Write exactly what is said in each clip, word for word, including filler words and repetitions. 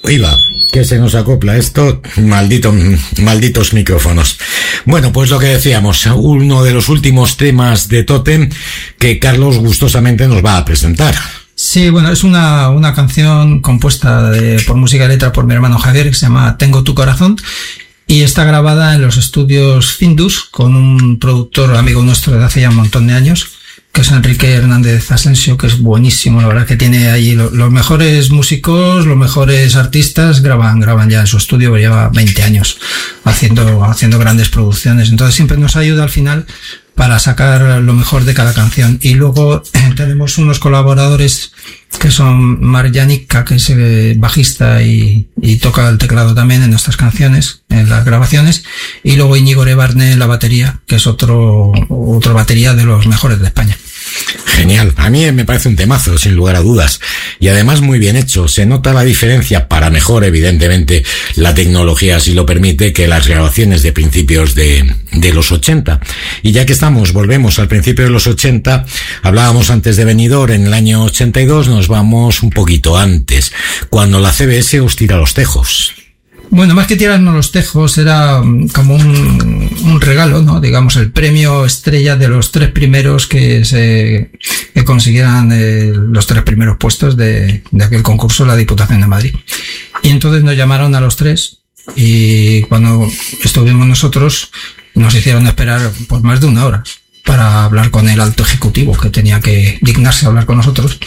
Iba, que se nos acopla esto, maldito, malditos micrófonos. Bueno, pues lo que decíamos, uno de los últimos temas de Tótem que Carlos gustosamente nos va a presentar. Sí, bueno, es una, una canción compuesta de, por música y letra por mi hermano Javier, que se llama Tengo tu corazón, y está grabada en los estudios Findus con un productor amigo nuestro de hace ya un montón de años, que es Enrique Hernández Asensio, que es buenísimo, la verdad que tiene ahí lo, los mejores músicos, los mejores artistas, graban, graban ya en su estudio, lleva veinte años haciendo, haciendo grandes producciones, entonces siempre nos ayuda al final para sacar lo mejor de cada canción. Y luego eh, tenemos unos colaboradores que son Marc Janica, que es eh, bajista y, y toca el teclado también en nuestras canciones, en las grabaciones, y luego Íñigo Rebarne en la batería, que es otro, otro batería de los mejores de España. Genial, a mí me parece un temazo, sin lugar a dudas, y además muy bien hecho. Se nota la diferencia, para mejor, evidentemente, la tecnología así lo permite, que las grabaciones de principios de, de los ochenta. Y ya que estamos, volvemos al principio de los ochenta, hablábamos antes de Benidorm en el año ochenta y dos, nos vamos un poquito antes, cuando la C B S os tira los tejos. Bueno, más que tirarnos los tejos, era como un, un regalo, ¿no? Digamos, el premio estrella de los tres primeros que se que consiguieran eh, los tres primeros puestos de, de aquel concurso de la Diputación de Madrid. Y entonces nos llamaron a los tres, y cuando estuvimos nosotros, nos hicieron esperar pues más de una hora para hablar con el alto ejecutivo, que tenía que dignarse a hablar con nosotros.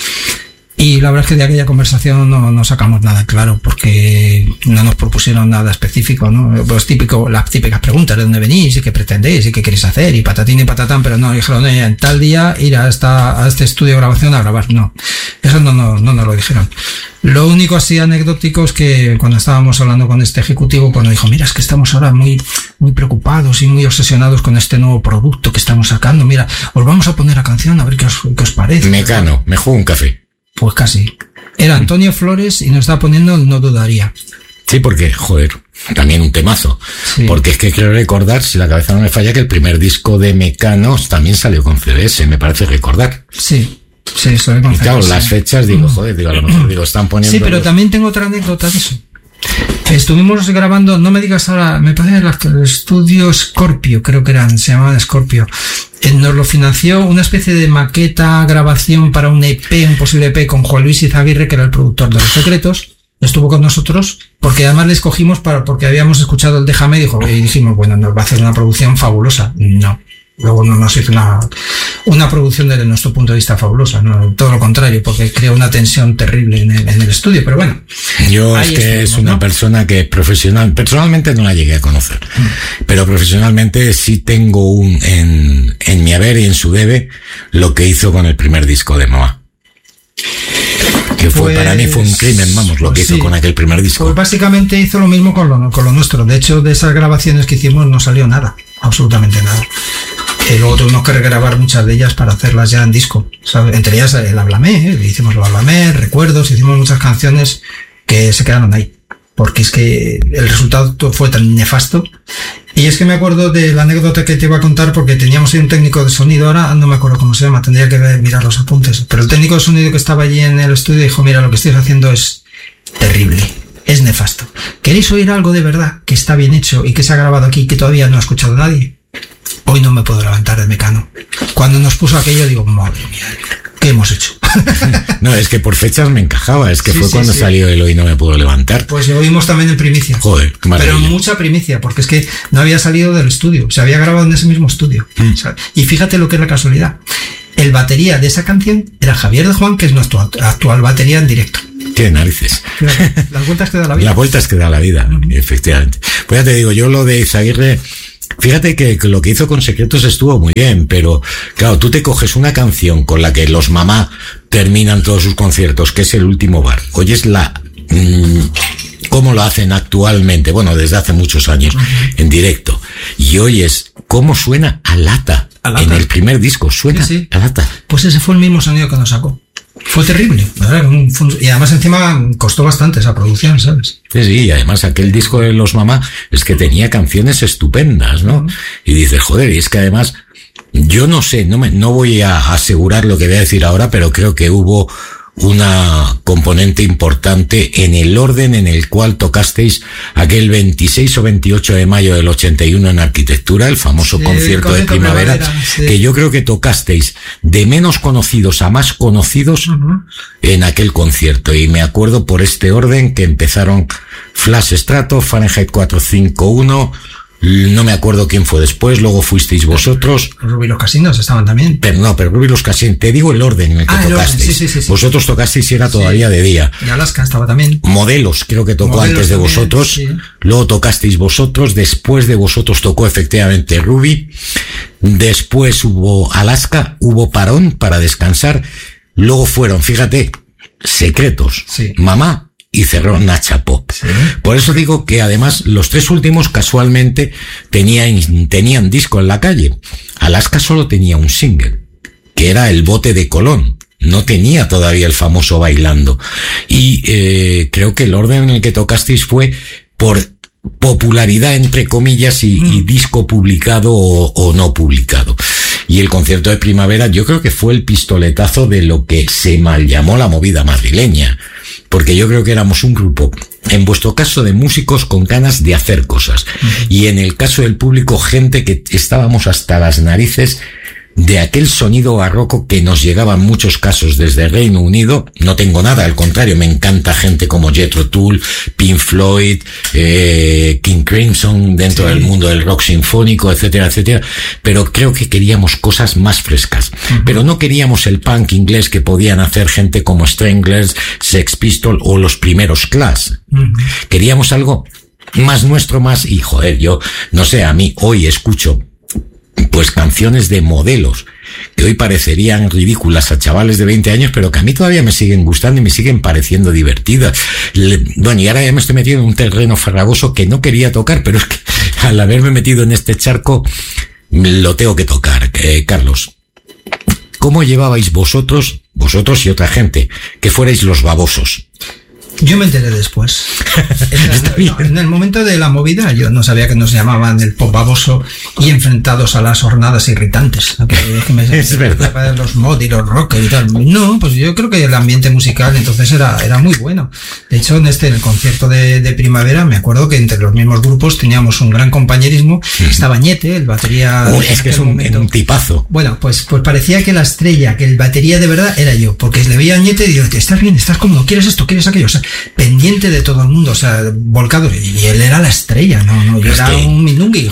Y la verdad es que de aquella conversación no, no sacamos nada claro, porque no nos propusieron nada específico, ¿no? Pues típico, las típicas preguntas, ¿de dónde venís? ¿Y qué pretendéis? ¿Y qué queréis hacer? Y patatín y patatán, pero no, dijeron, eh, en tal día ir a esta, a este estudio de grabación a grabar. No, eso no, no, no nos lo dijeron. Lo único así anecdótico es que cuando estábamos hablando con este ejecutivo, cuando dijo, mira, es que estamos ahora muy, muy preocupados y muy obsesionados con este nuevo producto que estamos sacando, mira, os vamos a poner a canción a ver qué os, qué os parece. Mecano, me juego un café. Pues casi. Era Antonio Flores y nos está poniendo No Dudaría. Sí, porque, joder, también un temazo. Sí. Porque es que quiero recordar, si la cabeza no me falla, que el primer disco de Mecano también salió con C B S, me parece recordar. Sí, sí, salió con y C B S. Claro, las fechas, digo, joder, digo, a lo mejor digo, están poniendo... Sí, pero los... también tengo otra anécdota de eso. Estuvimos grabando, no me digas ahora, me parece el estudio Scorpio, creo que eran, se llamaban Scorpio. Nos lo financió una especie de maqueta, grabación para un E P, un posible E P con Juan Luis Izaguirre, que era el productor de Los Secretos. Estuvo con nosotros, porque además le escogimos para, porque habíamos escuchado el Déjame y, dijo, y dijimos, bueno, nos va a hacer una producción fabulosa. No. Luego no nos hizo una, una producción desde nuestro punto de vista fabulosa, no, todo lo contrario, porque crea una tensión terrible en el, en el estudio, pero bueno. Yo es que es una ¿no? persona que profesional, personalmente no la llegué a conocer, mm. pero profesionalmente sí tengo un, en, en mi haber y en su debe, lo que hizo con el primer disco de Moa. Que fue, pues, para mí fue un crimen, vamos, lo pues que hizo sí. con aquel primer disco. Pues básicamente hizo lo mismo con lo, con lo nuestro. De hecho, de esas grabaciones que hicimos no salió nada, absolutamente nada. Y luego tuvimos que regrabar muchas de ellas para hacerlas ya en disco, ¿sabes? Entre ellas el Háblame, ¿eh? Hicimos el Háblame, Recuerdos, hicimos muchas canciones que se quedaron ahí, porque es que el resultado fue tan nefasto. Y es que me acuerdo de la anécdota que te iba a contar, porque teníamos ahí un técnico de sonido, ahora no me acuerdo cómo se llama, tendría que ver, mirar los apuntes, pero el técnico de sonido que estaba allí en el estudio dijo, mira, lo que estáis haciendo es terrible, es nefasto. ¿Queréis oír algo de verdad que está bien hecho y que se ha grabado aquí y que todavía no ha escuchado nadie? Hoy no me puedo levantar de Mecano. Cuando nos puso aquello, digo, madre mía, ¿qué hemos hecho? No, es que por fechas me encajaba, es que sí, fue sí, cuando sí. salió el Hoy no me puedo levantar. Pues lo oímos también en primicia. Joder, qué maravilla. Pero mucha primicia, porque es que no había salido del estudio, se había grabado en ese mismo estudio. Mm. Y fíjate lo que es la casualidad. El batería de esa canción era Javier de Juan, que es nuestro actual batería en directo. Qué narices. Las vueltas que da la vida. Las vueltas que da la vida, uh-huh. efectivamente. Pues ya te digo, yo lo de Izaguirre, fíjate que lo que hizo con Secretos estuvo muy bien, pero claro, tú te coges una canción con la que los Mamá terminan todos sus conciertos, que es El último bar, oyes la... Mmm, cómo lo hacen actualmente, bueno, desde hace muchos años, uh-huh. en directo, y oyes cómo suena a lata, a lata. En el primer disco, suena sí, sí. a lata. Pues ese fue el mismo sonido que nos sacó. Fue terrible, ¿verdad? Y además encima costó bastante esa producción, ¿sabes? Sí, sí, y además aquel disco de los Mamá es que tenía canciones estupendas, ¿no? Uh-huh. Y dices, joder, y es que además, yo no sé, no me, no voy a asegurar lo que voy a decir ahora, pero creo que hubo una componente importante en el orden en el cual tocasteis aquel veintiséis o veintiocho de mayo del ochenta y uno en Arquitectura, el famoso sí, concierto de primavera, primavera sí. que yo creo que tocasteis de menos conocidos a más conocidos uh-huh. en aquel concierto. Y me acuerdo por este orden que empezaron Flash Strato, Fahrenheit cuatrocientos cincuenta y uno, no me acuerdo quién fue después, luego fuisteis vosotros. Ruby los Casinos estaban también. Pero no, pero Ruby los Casinos, te digo el orden en el que ah, tocasteis. El sí, sí, sí, sí. Vosotros tocasteis y era todavía sí. de día. Y Alaska estaba también. Modelos, creo que tocó Modelos antes de también, vosotros. Sí. Luego tocasteis vosotros, después de vosotros tocó efectivamente Ruby. Después hubo Alaska, hubo parón para descansar. Luego fueron, fíjate, Secretos, sí. Mamá, y cerró Nacha Pop. ¿Sí? Por eso digo que además los tres últimos casualmente tenían, tenían disco en la calle. Alaska solo tenía un single, que era El Bote de Colón. No tenía todavía el famoso Bailando. Y eh, creo que el orden en el que tocasteis fue por popularidad, entre comillas, y, mm. y disco publicado o, o no publicado. Y el concierto de primavera yo creo que fue el pistoletazo de lo que se mal llamó la movida madrileña. Porque yo creo que éramos un grupo, en vuestro caso, de músicos con ganas de hacer cosas. Uh-huh. Y en el caso del público, gente que estábamos hasta las narices de aquel sonido barroco que nos llegaba en muchos casos desde el Reino Unido. No tengo nada, al contrario, me encanta gente como Jethro Tull, Pink Floyd, eh, King Crimson, dentro sí. del mundo del rock sinfónico, etcétera, etcétera. Pero creo que queríamos cosas más frescas. Uh-huh. Pero no queríamos el punk inglés que podían hacer gente como Stranglers, Sex Pistols o los primeros Clash. Uh-huh. Queríamos algo más nuestro, más, y joder, yo, no sé, a mí hoy escucho pues canciones de Modelos que hoy parecerían ridículas a chavales de veinte años, pero que a mí todavía me siguen gustando y me siguen pareciendo divertidas. Le, bueno, y ahora ya me estoy metiendo en un terreno farragoso que no quería tocar, pero es que al haberme metido en este charco lo tengo que tocar. Eh, Carlos, ¿cómo llevabais vosotros, vosotros y otra gente, que fuerais los babosos? Yo me enteré después. En, no, en el momento de la movida, yo no sabía que nos llamaban el pop baboso y enfrentados a las hornadas irritantes. Que me, es verdad. Los mod y los rock y tal. No, pues yo creo que el ambiente musical entonces era, era muy bueno. De hecho, en este, en el concierto de, de primavera, me acuerdo que entre los mismos grupos teníamos un gran compañerismo. Estaba Ñete, el batería. Uy, es que es un, un tipazo. Bueno, pues, pues parecía que la estrella, que el batería de verdad era yo, porque le veía a Ñete y digo, estás bien, estás cómodo, quieres esto, quieres aquello. O sea, pendiente de todo el mundo, o sea, volcado, y él era la estrella, no, no, yo era un mindungui,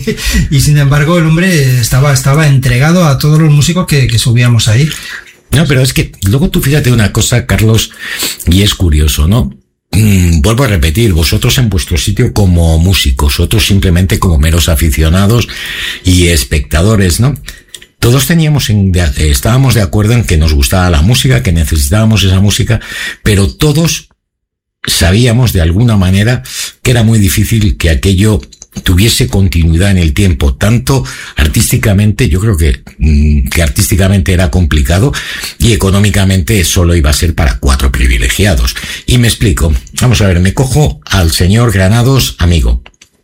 y sin embargo el hombre estaba, estaba entregado a todos los músicos que, que subíamos ahí. No, pero es que luego tú fíjate una cosa, Carlos, y es curioso, ¿no? Mm, vuelvo a repetir, vosotros en vuestro sitio como músicos, otros simplemente como meros aficionados y espectadores, ¿no? Todos teníamos, en, de, estábamos de acuerdo en que nos gustaba la música, que necesitábamos esa música, pero todos sabíamos de alguna manera que era muy difícil que aquello tuviese continuidad en el tiempo, tanto artísticamente, yo creo que, que artísticamente era complicado y económicamente solo iba a ser para cuatro privilegiados. Y me explico, vamos a ver, me cojo al señor Granados, amigo,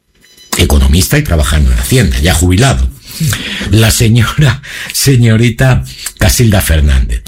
economista y trabajando en Hacienda, ya jubilado. La señora, señorita Casilda Fernández,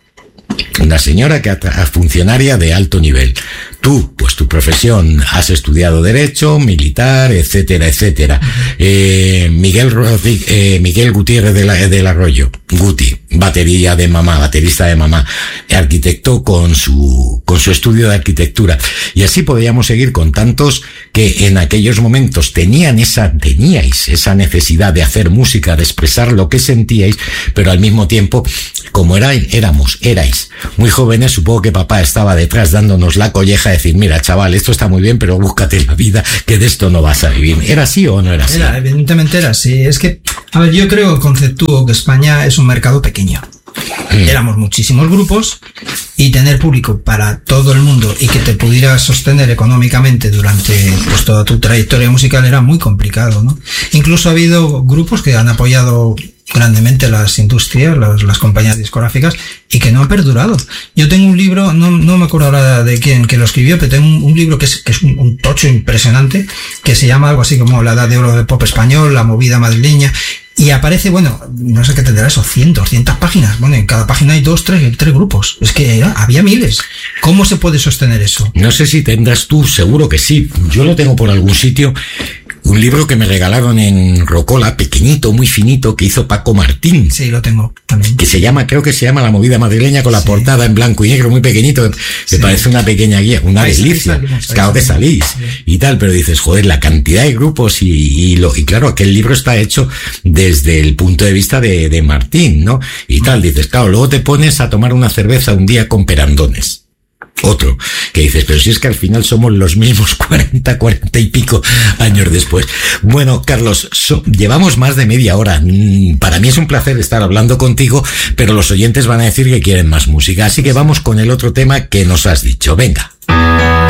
una señora que es funcionaria de alto nivel. Tú, pues tu profesión, has estudiado Derecho, militar, etcétera, etcétera. Eh, Miguel Rodríguez, eh, Miguel Gutiérrez de la, del Arroyo, Guti, batería de mamá, baterista de mamá, arquitecto con su, con su estudio de arquitectura. Y así podríamos seguir con tantos que en aquellos momentos tenían esa, teníais esa necesidad de hacer música, de expresar lo que sentíais, pero al mismo tiempo, como era, éramos, erais muy jóvenes, supongo que papá estaba detrás dándonos la colleja de decir, mira, chaval, esto está muy bien, pero búscate la vida, que de esto no vas a vivir. ¿Era así o no era así? Era, evidentemente era así. Es que, a ver, yo creo, conceptúo que España es un mercado pequeño. Mm. Éramos muchísimos grupos y tener público para todo el mundo y que te pudieras sostener económicamente durante pues toda tu trayectoria musical era muy complicado, ¿no? Incluso ha habido grupos que han apoyado grandemente las industrias, las, las compañías discográficas, y que no han perdurado. Yo tengo un libro, no, no me acuerdo ahora de quién que lo escribió, pero tengo un, un libro que es, que es un, un tocho impresionante, que se llama algo así como La Edad de Oro del Pop Español, La Movida Madrileña, y aparece, bueno, no sé qué tendrá eso, cien, doscientas páginas. Bueno, en cada página hay dos, tres, tres grupos. Es que ¿eh? había miles. ¿Cómo se puede sostener eso? No sé si tendrás tú, seguro que sí. Yo lo tengo por algún sitio. Un libro que me regalaron en Rocola, pequeñito, muy finito, que hizo Paco Martín. Sí, lo tengo también. Que se llama, creo que se llama La Movida Madrileña, con la sí. portada en blanco y negro, muy pequeñito. Me sí. parece una pequeña guía, una ahí, delicia. Ahí salimos, ahí claro que salís sí. y tal, pero dices, joder, la cantidad de grupos y, y lo, y claro, aquel libro está hecho desde el punto de vista de, de Martín, ¿no? Y tal, dices, claro, luego te pones a tomar una cerveza un día con perandones. Otro, que dices, pero si es que al final somos los mismos cuarenta, cuarenta y pico años después. Bueno, Carlos, so, llevamos más de media hora. Para mí es un placer estar hablando contigo, pero los oyentes van a decir que quieren más música. Así que vamos con el otro tema que nos has dicho. Venga.